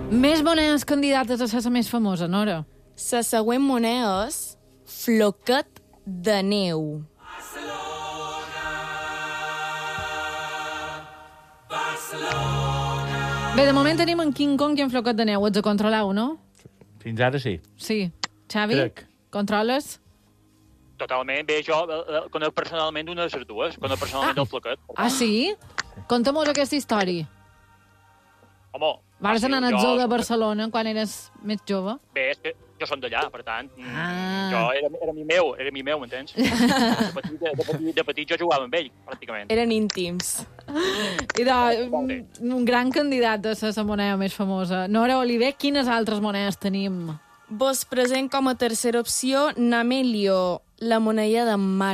Més monedes candidates a ser la més famosa, Nora. La següent moneda és floquet de neu. Bé, de moment tenim en King Kong i en Floquet de Neu. Ets a controlar-ho, no? Fins ara sí. Sí. Xavi, Crec. controles? Totalment. Bé, jo conec personalment una de les dues. Conec personalment el floquet. Ah, sí? Conta-mos aquesta història. Home... Vas anar al zoo de Barcelona quan eres més jove? Bé, és que jo som d'allà, per tant, Ah. era mi meu, m'entens? De petit jo jugava amb ell, pràcticament. Eren íntims. I un gran candidat a ser la moneda més famosa. Nora Oliver, quines altres monedes tenim? Vos present com a tercera opció Namelio, la moneda de mar.